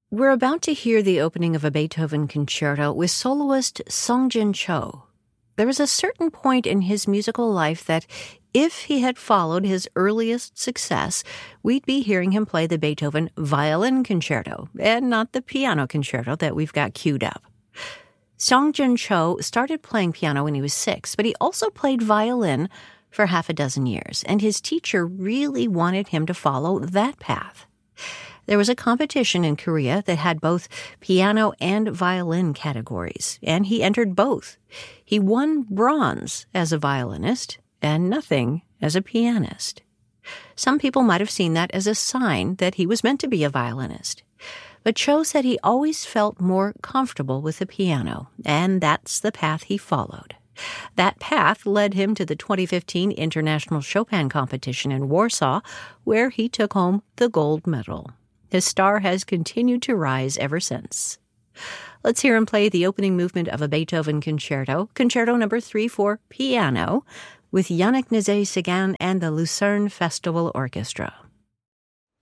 We're about to hear the opening of a Beethoven concerto with soloist Songjin Cho. There was a certain point in his musical life that, if he had followed his earliest success, we'd be hearing him play the Beethoven violin concerto, and not the piano concerto that we've got queued up. Songjin Cho started playing piano when he was 6, but he also played violin for half a dozen years, and his teacher really wanted him to follow that path. There was a competition in Korea that had both piano and violin categories, and he entered both. He won bronze as a violinist and nothing as a pianist. Some people might have seen that as a sign that he was meant to be a violinist. But Cho said he always felt more comfortable with the piano, and that's the path he followed. That path led him to the 2015 International Chopin Competition in Warsaw, where he took home the gold medal. His star has continued to rise ever since. Let's hear him play the opening movement of a Beethoven concerto, Concerto No. 3 for piano, with Yannick Nézet-Séguin and the Lucerne Festival Orchestra.